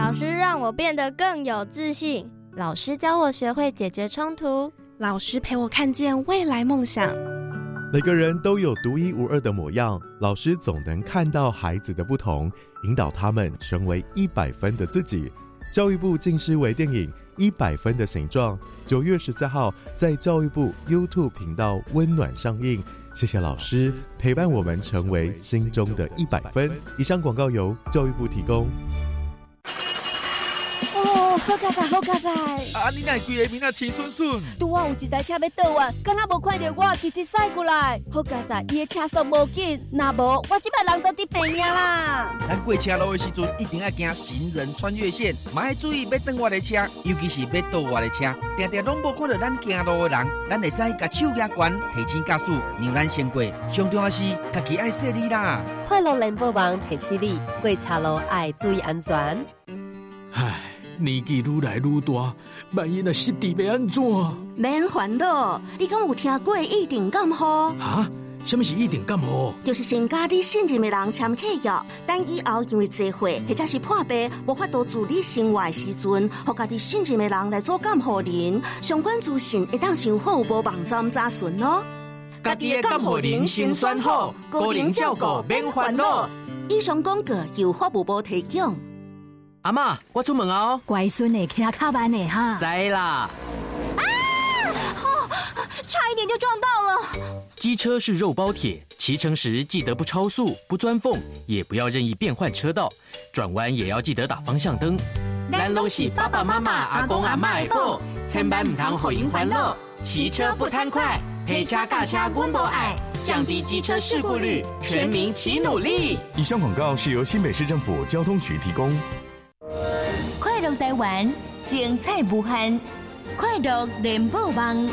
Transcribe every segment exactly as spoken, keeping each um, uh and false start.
老师让我变得更有自信， 老师教我学会解决冲突， 老师陪我看见未来梦想。 每个人都有独一无二的模样，老师总能看到孩子的不同，引导他们成为一百分的自己。教育部近视微电影《一百分的形状》九月十四号在教育部 YouTube 频道温暖上映。谢谢老师陪伴我们成为心中的一百分。以上广告由教育部提供。 哦，好佳哉，好佳哉！ 啊，你哪规个面啊青顺顺？ 拄啊有一台车要倒弯，敢若无看到我直直驶过来。好佳哉，伊的车速无紧，若无我即摆人都伫病院啦。 咱过车路的时阵，一定要行行人穿越线，嘛要注意要转弯的车，尤其是要倒弯的车，定定拢无看到咱行路的人，咱会使甲手举悬，提醒驾驶让咱先过。上重要是，家己爱说你啦。 快乐联播网提醒你，过车路爱注意安全。 唉。年纪愈来愈大，万一若失智要安怎？ 免烦恼，你敢有听过一定感冒？ 哈？什么是一定感冒？ 就是先甲你信任的人签契约，等以后因为聚会或者是破病无法度自理生活的时阵，互家己信任的人来做监护人。相关资讯会当上服务部网站查询哦。 家己的监护人先选好，个人照顾免烦恼。 以上广告由服务部提供。 阿嬷，我出门哦。 乖孙的骑较慢的哈。 知啦。 啊！哦，差一点就撞到了。 机车是肉包铁，骑乘时记得不超速、不钻缝，也不要任意变换车道，转弯也要记得打方向灯。 咱拢是爸爸妈妈、阿公阿嬷的宝，千万唔通互因烦恼。骑车不贪快，陪车驾车阮无爱，降低机车事故率，全民齐努力。 以上广告是由新北市政府交通局提供。 快乐台湾，精彩无限，快乐联播网。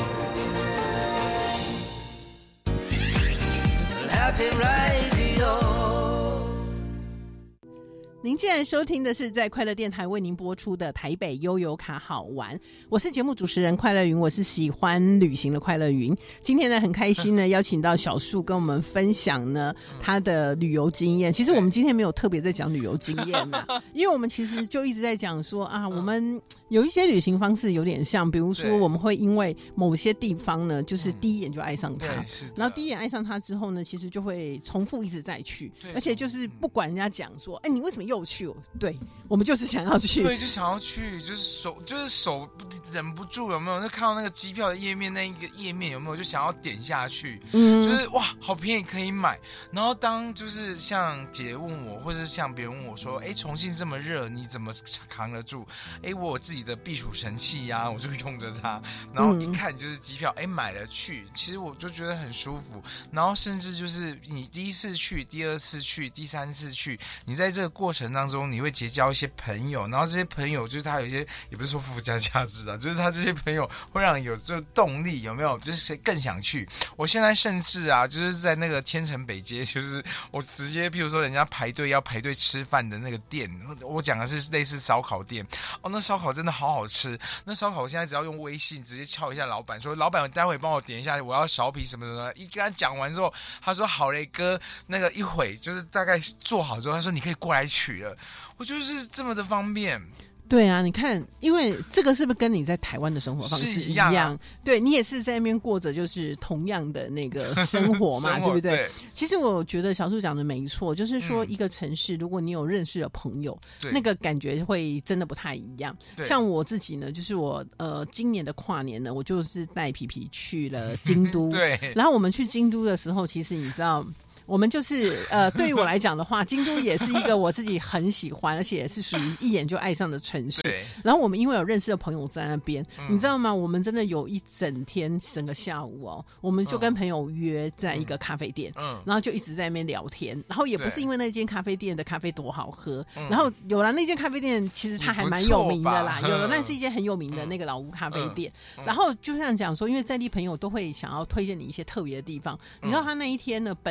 您现在收听的是在快乐电台为您播出的台北悠游卡好玩，我是节目主持人快乐云，我是喜欢旅行的快乐云。今天呢很开心呢邀请到小树跟我们分享呢他的旅游经验。其实我们今天没有特别在讲旅游经验啊，因为我们其实就一直在讲说啊，我们有一些旅行方式有点像，比如说我们会因为某些地方呢就是第一眼就爱上它，然后第一眼爱上它之后呢其实就会重复一直再去，而且就是不管人家讲说哎、欸、你为什么又去，对我们就是想要去， 对，就想要去，就是手就是手忍不住，有没有？就看到那个机票的页面，那一个页面有没有就想要点下去，嗯，就是哇，好便宜可以买。然后当就是像姐问我，或者是像别人问我说，哎，重庆这么热，你怎么扛得住？哎，我有自己的避暑神器呀、啊，我就用着它。然后一看就是机票，哎，买了去，其实我就觉得很舒服。然后甚至就是你第一次去、第二次去、第三次去，你在这个过程当中你会结交一些朋友，然后这些朋友就是他有一些也不是说附加价值啊，就是他这些朋友会让你有这个动力，有没有？就是更想去。我现在甚至啊，就是在那个天成北街，就是我直接譬如说人家排队要排队吃饭的那个店，我讲的是类似烧烤店哦，那烧烤真的好好吃。那烧烤我现在只要用微信直接敲一下老板，说老板待会帮我点一下，我要苕皮什么什么。一跟他讲完之后，他说好嘞哥，那个一会就是大概做好之后，他说你可以过来取了。我就是这么的方便。 对啊，你看，因为这个是不是跟你在台湾的生活方式一样？ 一样啊、 对，你也是在那边过着就是同样的那个生活嘛， 活对不对？ 对。 其实我觉得小树讲的没错，就是说一个城市，如果你有认识的朋友， 嗯、 那个感觉会真的不太一样。像我自己呢，就是我呃今年的跨年呢，我就是带皮皮去了京都。 对。 然后我们去京都的时候，其实你知道。我们就是呃，对于我来讲的话，京都也是一个我自己很喜欢，而且也是属于一眼就爱上的城市。 对。 然后我们因为有认识的朋友在那边、嗯，你知道吗？我们真的有一整天整个下午哦，我们就跟朋友约在一个咖啡店，嗯，然后就一直在那边聊天。然后也不是因为那间咖啡店的咖啡多好喝，然后有了那间咖啡店，其实它还蛮有名的啦，有了那是一间很有名的那个老屋咖啡店。嗯嗯、然后就像讲说，因为在地朋友都会想要推荐你一些特别的地方。嗯、你知道他那一天呢，本来我们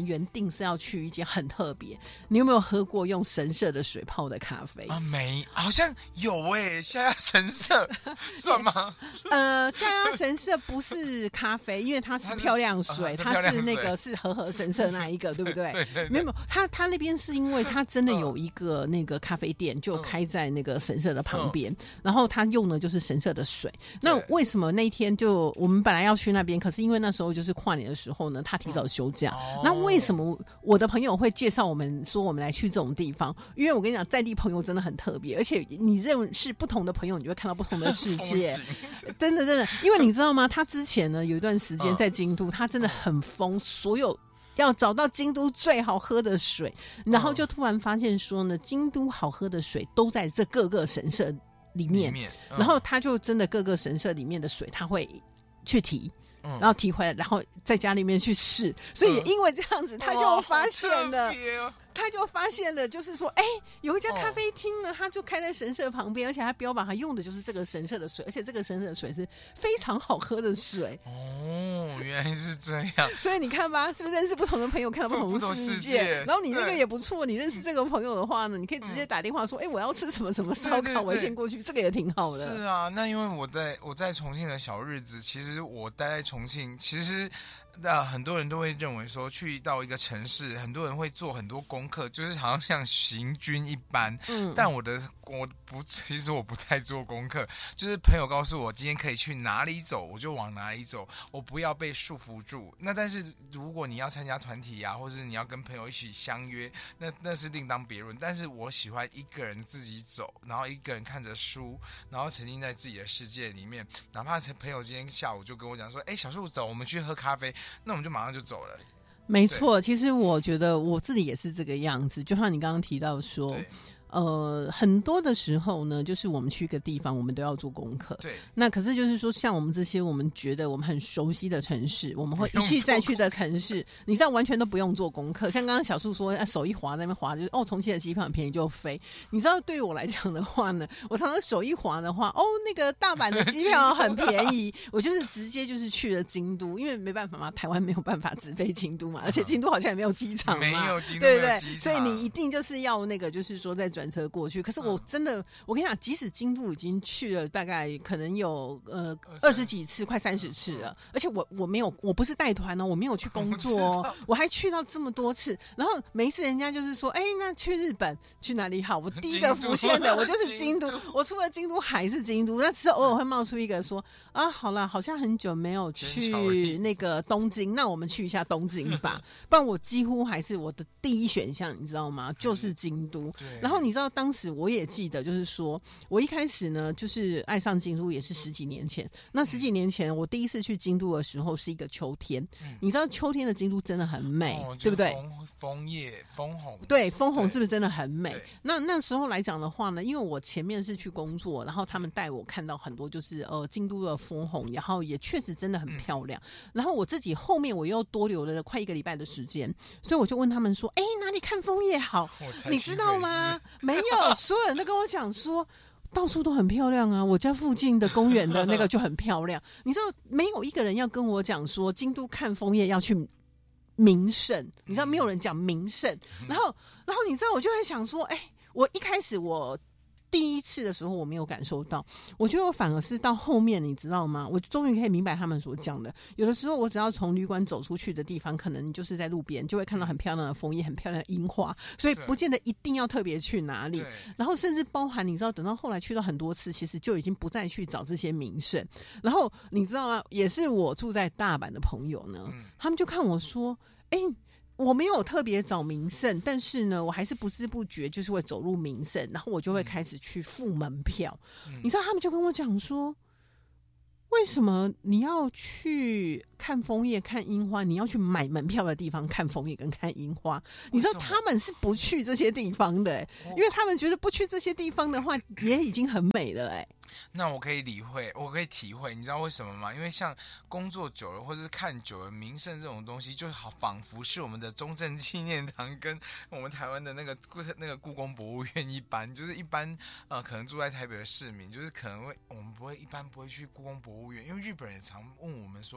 原定是要去一间很特别，你有没有喝过用神社的水泡的咖啡啊？没，好像有诶，下压神社算吗？ 呃，下压神社不是咖啡，因为它是漂亮水，它 是,、呃、它是那个是和合神社那一个，对不对？ 对对对， 没有，它它那边是因为它真的有一个那个咖啡店，就开在那个神社的旁边，嗯、然后它用的就是神社的水。那为什么那一天就我们本来要去那边，可是因为那时候就是跨年的时候呢，他提早休假。嗯、那为什么我的朋友会介绍我们说我们来去这种地方？因为我跟你讲，在地朋友真的很特别，而且你认识不同的朋友，你就会看到不同的世界。真的真的，因为你知道吗？他之前呢有一段时间在京都，他真的很疯，所有要找到京都最好喝的水，然后就突然发现说呢，京都好喝的水都在这各个神社里面，里面嗯、然后他就真的各个神社里面的水他会去提。然后提回来，然后在家里面去试，所以也因为这样子，他就发现了，哦、他就发现了，就是说，哎，有一家咖啡厅呢，他就开在神社旁边，而且他标榜他用的就是这个神社的水，而且这个神社的水是非常好喝的水。 哦，原来是这样。 所以你看吧，是不是认识不同的朋友，看到不同的世界？然后你那个也不错，你认识这个朋友的话呢，你可以直接打电话说，哎、嗯，我要吃什么什么烧烤，我先过去，这个也挺好的。 是啊，那因为我在我在重庆的小日子，其实我待在重庆，其实。那很多人都会认为说，去到一个城市，很多人会做很多功课，就是好像像行军一般。嗯，但我的我不，其实我不太做功课，就是朋友告诉我今天可以去哪里走，我就往哪里走，我不要被束缚住。那但是如果你要参加团体啊，或是你要跟朋友一起相约，那那是另当别论。但是我喜欢一个人自己走，然后一个人看着书，然后沉浸在自己的世界里面。哪怕朋友今天下午就跟我讲说，哎，小树走，我们去喝咖啡。那我们就马上就走了。 没错，其实我觉得我自己也是这个样子，就像你刚刚提到说，呃，很多的时候呢，就是我们去一个地方，我们都要做功课。 对。 那可是就是说，像我们这些我们觉得我们很熟悉的城市，我们会一去再去的城市，你知道完全都不用做功课。像刚刚小树说，手一滑在那边滑，就是哦，重庆的机票很便宜就飞。你知道，对于我来讲的话呢，我常常手一滑的话，哦，那个大阪的机票很便宜，我就是直接就是去了京都，因为没办法嘛，台湾没有办法直飞京都嘛，而且京都好像也没有机场嘛， 没有京都对不对？ 没有机场， 所以你一定就是要那个，就是说在转车过去。可是我真的，嗯、我跟你讲，即使京都已经去了大概可能有呃二十几次，快三十次了，而且我我没有，我不是带团哦，我没有去工作哦，我, 我还去到这么多次。然后每一次人家就是说，哎，那去日本去哪里好？我第一个浮现的我就是京都，我除了京都还是京都。那只是偶尔会冒出一个说，啊，好啦，好像很久没有去那个东京，那我们去一下东京吧。不然我几乎还是我的第一选项，你知道吗？就是京都。然后你知道当时我也记得，就是说我一开始呢，就是爱上京都也是十几年前。那十几年前我第一次去京都的时候是一个秋天，嗯、你知道秋天的京都真的很美，哦、对不对？ 枫叶、枫红， 对，枫红是不是真的很美？那那时候来讲的话呢，因为我前面是去工作，然后他们带我看到很多就是呃京都的枫红，然后也确实真的很漂亮。嗯、然后我自己后面我又多留了快一个礼拜的时间，所以我就问他们说：“哎，哪里看枫叶好？你知道吗？”没有，所有人都跟我讲说。到处都很漂亮啊！我家附近的公园的那个就很漂亮。你知道，没有一个人要跟我讲说京都看枫叶要去名胜，你知道，没有人讲名胜。然后，然后你知道，我就在想说，哎，我一开始我。第一次的时候我没有感受到，我觉得我反而是到后面，你知道吗？我终于可以明白他们所讲的。有的时候我只要从旅馆走出去的地方，可能就是在路边就会看到很漂亮的枫叶，很漂亮的樱花，所以不见得一定要特别去哪里。然后甚至包含你知道，等到后来去到很多次，其实就已经不再去找这些名胜。然后你知道吗？也是我住在大阪的朋友呢，嗯、他们就看我说：“哎。”我没有特别找名胜，但是呢，我还是不知不觉就是会走入名胜，然后我就会开始去付门票。嗯、你知道，他们就跟我讲说，为什么你要去看枫叶、看樱花？你要去买门票的地方看枫叶跟看樱花？你知道他们是不去这些地方的、欸，因为他们觉得不去这些地方的话，也已经很美了、欸，哎。 那我可以理会，我可以体会，你知道为什么吗？因为像工作久了，或者是看久了，名胜这种东西，就好仿佛是我们的中正纪念堂跟我们台湾的那个那个故宫博物院一般，就是一般呃，可能住在台北的市民，就是可能会我们不会一般不会去故宫博物院，因为日本人也常问我们说，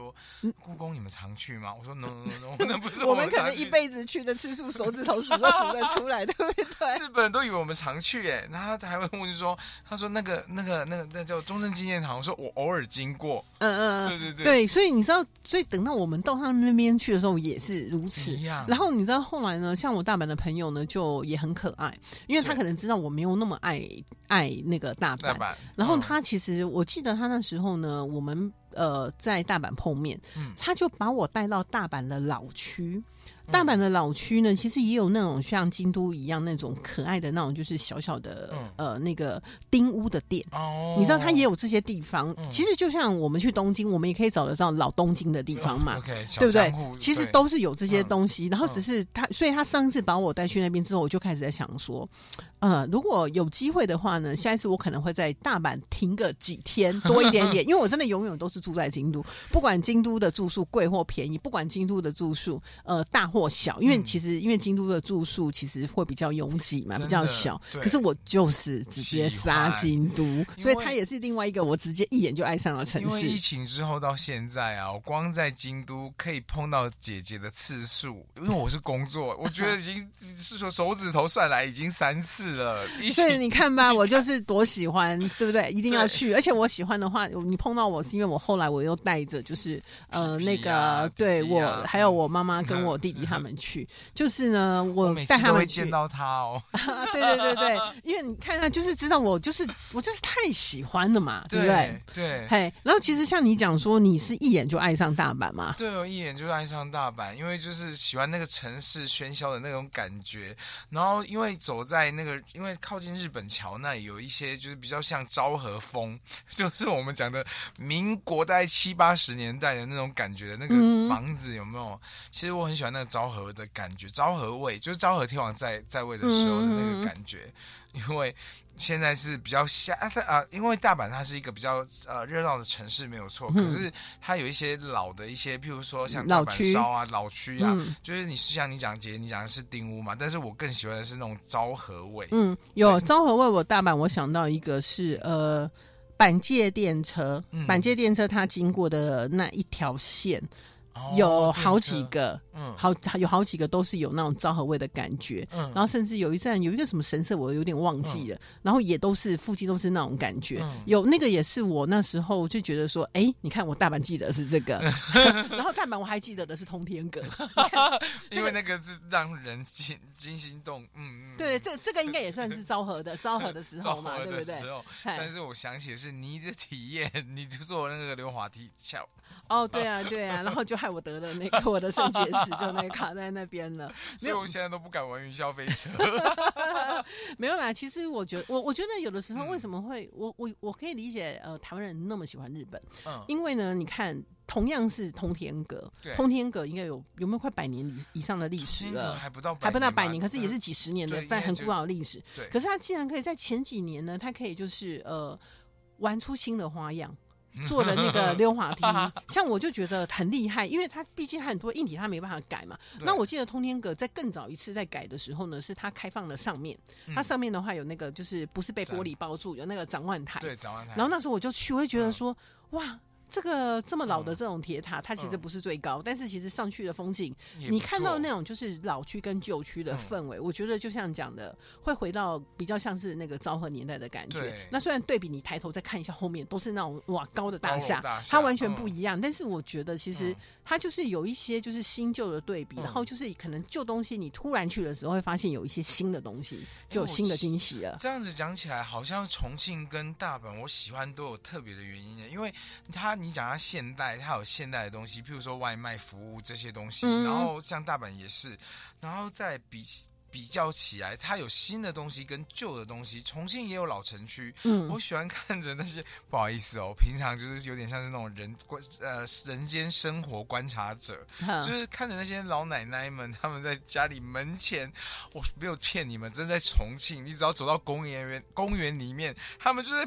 故宫你们常去吗？我说 no no no， 那不是我们们可能一辈子去的次数手指头数都数得出来，对不对？ 日本人都以为我们常去耶，然后他还会问说，他说那个那个那个那叫中正纪念堂，我说我偶尔经过， 嗯嗯， 对对对， 对，所以你知道，所以等到我们到他们那边去的时候也是如此一样。 然后你知道后来呢，像我大阪的朋友呢，就也很可爱，因为他可能知道我没有那么爱爱那个大阪， 大阪然后他其实、嗯、我记得他那时候呢，我们呃在大阪碰面，嗯，他就把我带到大阪的老区。大阪的老区呢，其实也有那种像京都一样那种可爱的那种，就是小小的、嗯、呃那个丁屋的店。哦，你知道它也有这些地方、嗯。其实就像我们去东京，我们也可以找得到老东京的地方嘛，嗯、okay, 对不对？其实都是有这些东西。嗯、然后只是他，所以他上次把我带去那边之后，我就开始在想说，呃，如果有机会的话呢，下一次我可能会在大阪停个几天多一点点，因为我真的永远都是住在京都，不管京都的住宿贵或便宜，不管京都的住宿呃大或小，因为其实、嗯、因为京都的住宿其实会比较拥挤嘛，比较小，可是我就是直接杀京都，所以它也是另外一个我直接一眼就爱上了城市。 因为疫情之后到现在啊，我光在京都可以碰到姐姐的次数，因为我是工作，我觉得已经手指头算来已经三次了。 所以你看吧，我就是多喜欢，对不对？一定要去，而且我喜欢的话，你碰到我是因为我后来我又带着就是呃皮皮、啊、 那个对、啊、我还有我妈妈跟我弟弟他们去。就是呢，我带他们去， 我每次都会见到他哦。 对对对对，因为你看他就是知道我就是我就是太喜欢了嘛，对不对？ 对。 嘿，然后其实像你讲说，你是一眼就爱上大阪嘛？ 对，我一眼就爱上大阪，因为就是喜欢那个城市喧嚣的那种感觉。然后因为走在那个，因为靠近日本桥那里有一些就是比较像昭和风，就是我们讲的民国大概七八十年代的那种感觉的那个房子，有没有？嗯、其实我很喜欢那个昭和的感觉。昭和味就是昭和天皇在在位的时候的那个感觉，嗯、因为现在是比较下啊、呃，因为大阪它是一个比较呃热闹的城市没有错、嗯，可是它有一些老的一些，譬如说像大阪烧啊、老区啊、嗯，就是你像你讲姐，你讲的是丁屋嘛，但是我更喜欢的是那种昭和味。 嗯，有昭和味，我大阪我想到一个是呃阪界电车，阪界电车它经过的那一条线。有好几个，嗯，好有好几个都是有那种昭和味的感觉，嗯，然后甚至有一站有一个什么神社，我有点忘记了，嗯、然后也都是附近都是那种感觉，嗯、有那个也是我那时候就觉得说，哎、欸，你看我大阪记得是这个，然后大阪我还记得的是通天阁， 因为那个是让人惊惊心动，嗯嗯， 对，这这个应该也算是昭和的昭和的时候嘛，对不对？ 但是我想起的是你的体验，你坐那个溜滑梯桥。 哦，对啊，对啊，然后就害我得了那个我的肾结石，就那个卡在那边了。 所以我现在都不敢玩云霄飞车。 没有啦，其实我觉得，我我觉得有的时候为什么会，嗯、我我我可以理解，呃，台湾人那么喜欢日本，嗯，因为呢，你看。同样是通天阁，通天阁应该有有没有快百年以上的历史了？ 还不到还不到百年，可是也是几十年的，但很古老的历史。可是他竟然可以在前几年呢，他可以就是呃玩出新的花样。做的那个溜滑梯，像我就觉得很厉害，因为它毕竟它很多硬体它没办法改嘛。那我记得通天阁在更早一次在改的时候呢，是它开放了上面，嗯、它上面的话有那个就是不是被玻璃包住，有那个展望台。 对，展望台。 然后那时候我就去，我会觉得说，嗯、哇。这个这么老的这种铁塔，嗯、它其实不是最高，嗯、但是其实上去的风景，你看到那种就是老区跟旧区的氛围，嗯、我觉得就像讲的，会回到比较像是那个昭和年代的感觉。那虽然对比你抬头再看一下后面，都是那种哇高的大厦，它完全不一样。嗯、但是我觉得其实它就是有一些就是新旧的对比，嗯、然后就是可能旧东西你突然去的时候会发现有一些新的东西，就有新的惊喜了。 这样子讲起来，好像重庆跟大阪我喜欢都有特别的原因，因为它。你讲它现代，它有现代的东西，譬如说外卖服务这些东西，嗯、然后像大阪也是，然后再比比较起来，它有新的东西跟旧的东西。重庆也有老城区，嗯，我喜欢看着那些，不好意思哦，平常就是有点像是那种人呃人间生活观察者，嗯、就是看着那些老奶奶们，他们在家里门前，我没有骗你们，真的在重庆，你只要走到公园公园里面，他们就在旁边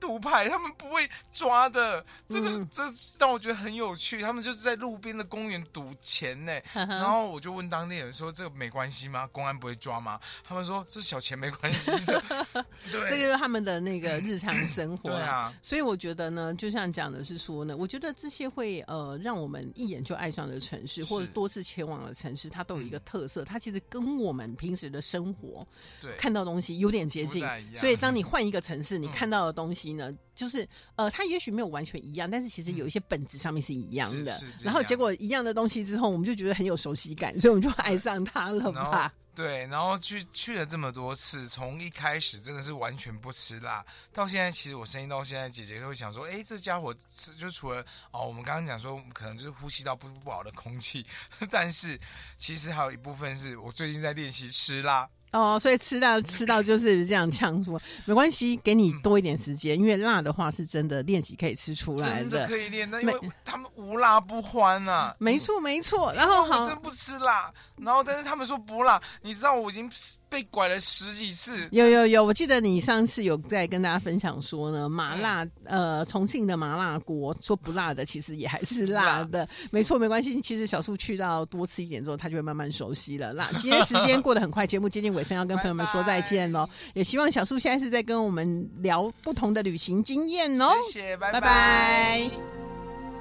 毒牌，他们不会抓的。这个、嗯、这让我觉得很有趣。他们就是在路边的公园赌钱呢，然后我就问当地人说：“这个没关系吗？公安不会抓吗？”他们说：“这小钱没关系的。”对， 这个就是他们的那个日常生活。 对啊， 所以我觉得呢，就像讲的是说呢，我觉得这些会呃让我们一眼就爱上的城市，或者多次前往的城市，它都有一个特色，它其实跟我们平时的生活对看到东西有点接近。所以当你换一个城市，你看到的东西呢，嗯、就是呃，它也许没有完全一样，但是其实有一些本质上面是一样的。 是是然后结果一样的东西之后，我们就觉得很有熟悉感，所以我们就爱上它了吧。 对，然后去去了这么多次，从一开始真的是完全不吃辣，到现在其实我生意到现在，姐姐都会想说，哎，这家伙就除了哦，我们刚刚讲说可能就是呼吸到不不好的空气，但是其实还有一部分是我最近在练习吃辣。 哦，所以吃到吃到就是这样呛说，没关系，给你多一点时间，嗯、因为辣的话是真的练习可以吃出来的， 真的可以练。那因为他们无辣不欢啊， 没错没错。然后好， 我真不吃辣，然后但是他们说不辣，你知道我已经被拐了十几次。 有有有，我记得你上次有在跟大家分享说呢，麻辣、嗯、呃重庆的麻辣锅说不辣的，其实也还是辣的，没错没关系。其实小树去到多吃一点之后，他就会慢慢熟悉了。辣，今天时间过得很快，节目接近尾声，要跟朋友们说再见喽。也希望小树下一次再跟我们聊不同的旅行经验哦。 谢谢，拜拜。 拜拜。